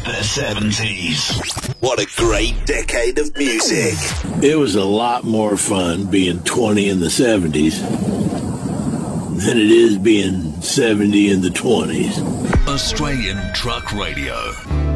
The 70s. What a great decade of music. It was a lot more fun being 20 in the 70s than it is being 70 in the 20s. Australian Truck Radio.